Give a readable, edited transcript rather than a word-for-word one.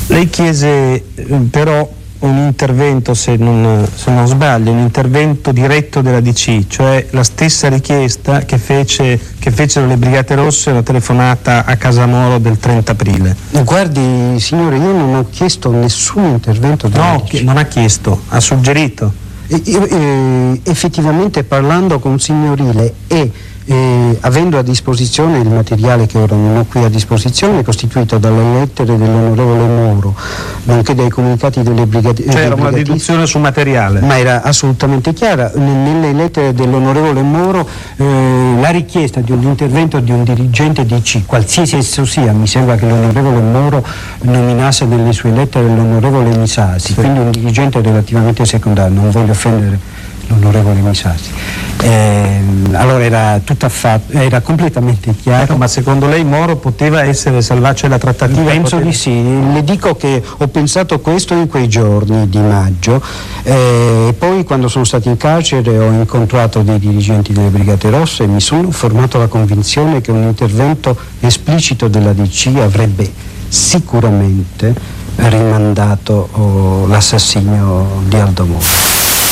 Lei chiese però un intervento, se non sbaglio, un intervento diretto della DC, cioè la stessa richiesta che fecero le Brigate Rosse, una telefonata a Casamoro del 30 aprile. Guardi signore, io non ho chiesto nessun intervento della DC. Non ha chiesto, ha suggerito. Effettivamente, parlando con signorile e avendo a disposizione il materiale che ora non ho qui a disposizione, costituito dalle lettere dell'onorevole Moro, nonché dai comunicati delle brigate. C'era una deduzione su materiale. Ma era assolutamente chiara. Nelle lettere dell'onorevole Moro la richiesta di un intervento di un dirigente DC, qualsiasi esso sia, mi sembra che l'onorevole Moro nominasse nelle sue lettere l'onorevole Misasi, quindi un dirigente relativamente secondario, non voglio offendere l'onorevole Misasi. Allora era completamente chiaro. Ma secondo lei Moro poteva essere salvace la trattativa? Penso di sì. Le dico che ho pensato questo in quei giorni di maggio, e poi quando sono stato in carcere ho incontrato dei dirigenti delle Brigate Rosse e mi sono formato la convinzione che un intervento esplicito della DC avrebbe sicuramente rimandato l'assassinio di Aldo Moro.